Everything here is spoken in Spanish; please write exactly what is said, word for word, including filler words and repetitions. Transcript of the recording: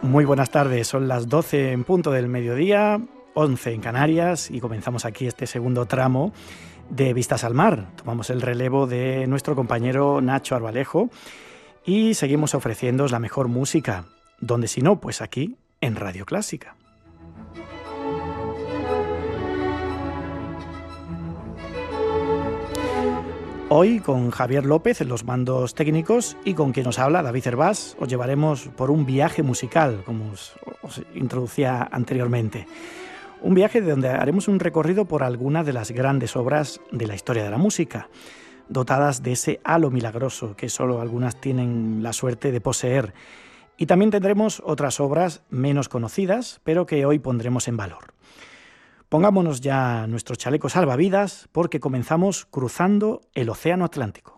Muy buenas tardes, son las doce en punto del mediodía, once en Canarias y comenzamos aquí este segundo tramo de Vistas al Mar. Tomamos el relevo de nuestro compañero Nacho Arbalejo y seguimos ofreciéndoos la mejor música, donde si no, pues aquí en Radio Clásica. Hoy con Javier López en los mandos técnicos y con quien nos habla, David Hervás, os llevaremos por un viaje musical, como os, os introducía anteriormente. Un viaje de donde haremos un recorrido por algunas de las grandes obras de la historia de la música, dotadas de ese halo milagroso que solo algunas tienen la suerte de poseer. Y también tendremos otras obras menos conocidas, pero que hoy pondremos en valor. Pongámonos ya nuestros chalecos salvavidas porque comenzamos cruzando el Océano Atlántico.